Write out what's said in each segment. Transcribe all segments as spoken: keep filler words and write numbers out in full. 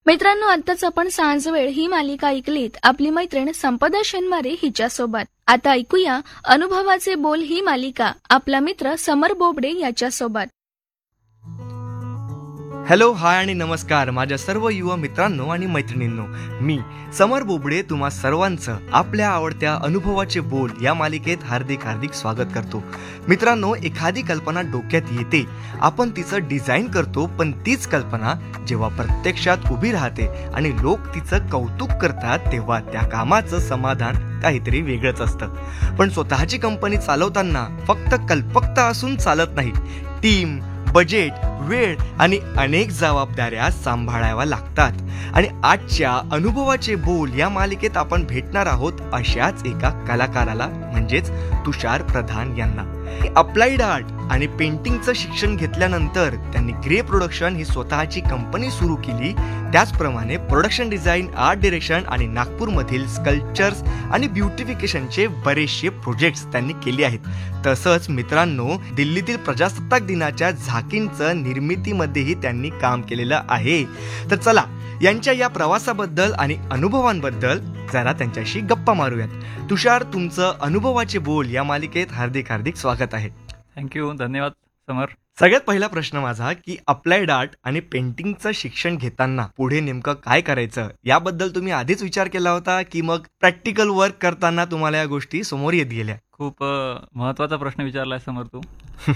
मित्रांनो, आत्ताच आपण सांजवेळ ही मालिका ऐकलीत आपली मैत्रीण संपदा शेनमारे हिच्यासोबत. आता ऐकूया अनुभवाचे बोल ही मालिका आपला मित्र समर बोबडे याच्यासोबत. हॅलो, हाय आणि नमस्कार माझ्या सर्व युवा मित्रांनो आणि मैत्रिणींनो. मी समर बोबडे तुम्हा सर्वांचं आपल्या आवडत्या अनुभवाचे बोल या मालिकेत हार्दिक हार्दिक स्वागत करतो. मित्रांनो, एखादी कल्पना डोक्यात येते, आपण तिचं डिझाईन करतो, पण तीच कल्पना जेव्हा प्रत्यक्षात उभी राहते आणि लोक तिचं कौतुक करतात तेव्हा त्या कामाचं समाधान काहीतरी वेगळंच असतं. पण स्वतःची कंपनी चालवताना फक्त कल्पकता असून चालत नाही. टीम, बजेट, वेळ आणि अनेक जबाबदाऱ्या सांभाळाव्या लागतात. आणि आजच्या अनुभवाचे बोल या मालिकेत आपण भेटणार आहोत अशाच एका कलाकाराला, म्हणजेच तुषार प्रधान यांना. अप्लाइड आर्ट आणि पेंटिंगचं शिक्षण घेतल्यानंतर त्यांनी ग्रे प्रोडक्शन ही स्वतःची कंपनी सुरू केली. त्याचप्रमाणे प्रोडक्शन डिझाईन, आर्ट डिरेक्शन आणि नागपूरमधील स्कल्पचर्स आणि ब्युटिफिकेशनचे बरेचसे प्रोजेक्ट्स त्यांनी केले आहेत. तसंच मित्रांनो, दिल्लीतील प्रजासत्ताक दिनाच्या झाकींचं निर्मितीमध्येही त्यांनी काम केलेलं आहे. तर चला, यांच्या या प्रवासाबद्दल आणि अनुभवांबद्दल जरा त्यांच्याशी गप्पा मारूयात. तुषार, तुमचं अनुभवाचे बोल या मालिकेत हार्दिक हार्दिक स्वागत आहे. थँक्यू, धन्यवाद समर. सगळ्यात पहिला प्रश्न माझा की अप्लाइड आर्ट आणि पेंटिंगचं शिक्षण घेताना पुढे नेमकं काय करायचं याबद्दल तुम्ही आधीच विचार केला होता की मग प्रॅक्टिकल वर्क करताना तुम्हाला या गोष्टी समोर येत गेल्या? खूप महत्वाचा प्रश्न विचारलाय समर तू.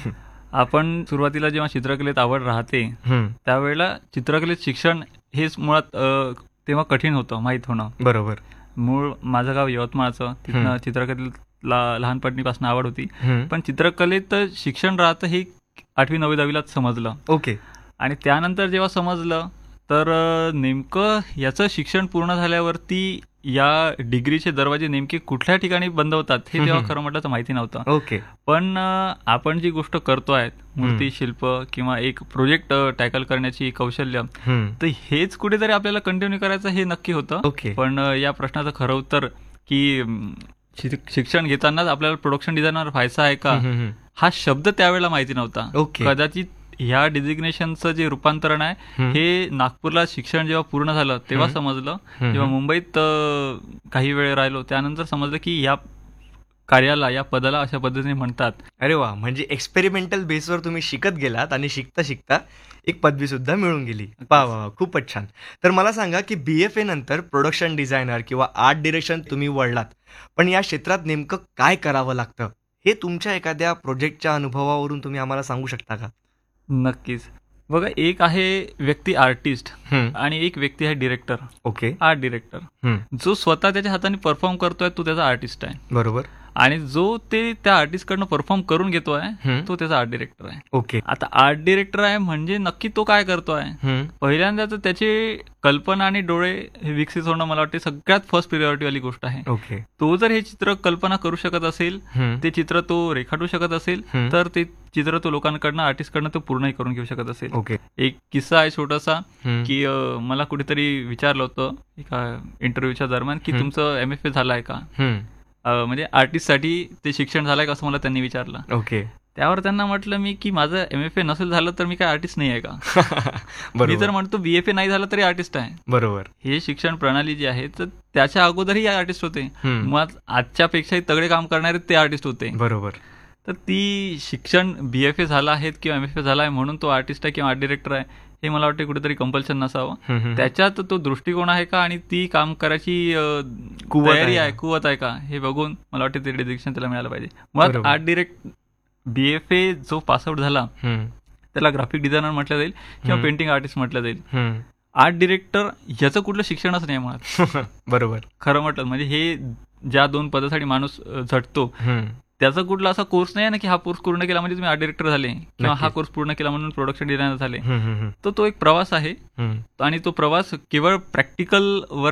आपण सुरुवातीला जेव्हा चित्रकलेत आवड राहते त्यावेळेला चित्रकलेत शिक्षण हेच मुळात तेव्हा कठीण होतं माहीत होणं. बरोबर. मूळ माझं गाव यवतमाळचं, तिथनं चित्रकलेला लहानपणीपासून आवड होती. पण चित्रकलेत शिक्षण राहतं हे आठवी नववी दहावीलाच समजलं. ओके. आणि त्यानंतर जेव्हा समजलं तर नेमकं याचं शिक्षण पूर्ण झाल्यावरती या डिग्रीचे दरवाजे नेमके कुठल्या ठिकाणी बंद होतात हे तेव्हा खरं म्हटलं तर माहिती नव्हतं. ओके. पण आपण जी गोष्ट करतोय, मूर्ती शिल्प किंवा एक प्रोजेक्ट टॅकल करण्याची कौशल्य, तर हेच कुठेतरी आपल्याला कंटिन्यू करायचं हे नक्की होतं. ओके. पण या प्रश्नाचं खरं उत्तर की शिक्षण घेतानाच आपल्याला प्रोडक्शन डिझायनर व्हायचं आहे का हा शब्द त्यावेळेला माहिती नव्हता. कदाचित ह्या डिझिग्नेशनचं जे रूपांतरण आहे हे नागपूरला शिक्षण जेव्हा पूर्ण झालं तेव्हा समजलं. जेव्हा मुंबईत काही वेळ राहिलो त्यानंतर समजलं की या कार्याला, या पदाला अशा पद्धतीने म्हणतात. अरे वा, म्हणजे एक्सपेरिमेंटल बेसवर तुम्ही शिकत गेलात आणि शिकता शिकता एक पदवी सुद्धा मिळून गेली. वा वा, खूपच छान. तर मला सांगा की बी एफ ए नंतर प्रोडक्शन डिझायनर किंवा आर्ट डिरेक्शन तुम्ही वळलात, पण या क्षेत्रात नेमकं काय करावं लागतं हे तुमच्या एखाद्या प्रोजेक्टच्या अनुभवावरून तुम्ही आम्हाला सांगू शकता का? नक्कीच. बघा, एक आहे व्यक्ती आर्टिस्ट आणि एक व्यक्ती आहे डिरेक्टर. ओके. आर्ट डिरेक्टर जो स्वतः त्याच्या हाताने परफॉर्म करतोय तो त्याचा आर्टिस्ट आहे. बरोबर. आणि जो ते त्या आर्टिस्ट कडनं परफॉर्म करून घेतोय तो त्याचा आर्ट डिरेक्टर आहे. ओके. आता आर्ट डिरेक्टर आहे म्हणजे नक्की तो काय करतोय, पहिल्यांदा तर त्याची कल्पना आणि डोळे हे विकसित होणं मला वाटते सगळ्यात फर्स्ट प्रिऑरिटी वाली गोष्ट आहे. ओके. तो जर हे चित्र कल्पना करू शकत असेल, ते चित्र तो रेखाटू शकत असेल, तर ते चित्र तो लोकांकडनं, आर्टिस्ट कडनं तो पूर्णही करून घेऊ शकत असेल. ओके. एक किस्सा आहे छोटासा की मला कुठेतरी विचारलं होतं एका इंटरव्ह्यूच्या दरम्यान की तुमचं एम एफ ए झालाय का, म्हणजे आर्टिस्टसाठी ते शिक्षण झालंय का असं मला त्यांनी विचारलं. ओके. त्यावर त्यांना म्हटलं मी की माझं एम एफ ए नसेल झालं तर मी काय आर्टिस्ट नाही आहे का? मी तर म्हणतो बी एफ ए नाही झालं तरी आर्टिस्ट आहे. बरोबर. हे शिक्षण प्रणाली जी आहे तर त्याच्या अगोदरही आर्टिस्ट होते, मग आजच्यापेक्षाही तगडे काम करणारे ते आर्टिस्ट होते. बरोबर. तर ती शिक्षण बी एफ ए झाला आहे किंवा एम एफ ए झाला आहे म्हणून तो आर्टिस्ट आहे किंवा आर्ट डिरेक्टर आहे हे मला वाटतं कुठेतरी कंपल्शन नसावं. त्याच्यात तो दृष्टिकोन आहे का आणि ती काम करायची तयारी आहे, कुवत आहे का हे बघून मला वाटतं ते डिरेक्शन त्याला मिळालं पाहिजे. मग art direct B F A जो पासआउट झाला त्याला ग्राफिक डिझायनर म्हटलं जाईल किंवा पेंटिंग आर्टिस्ट म्हटलं जाईल. आर्ट डिरेक्टर याचं कुठलं शिक्षणच नाही मुळात. बरोबर. खरं म्हटलं म्हणजे हे ज्या दोन पदासाठी माणूस झटतो त्याचा कुठला असा कोर्स नाही ना की हा कोर्स पूर्ण केला म्हणजे तुम्ही आर्ट डिरेक्टर झाले किंवा हा कोर्स पूर्ण केला म्हणून प्रोडक्शन डिझायनर झाले. तर तो एक प्रवास आहे आणि तो प्रवास केवळ प्रॅक्टिकल वर्क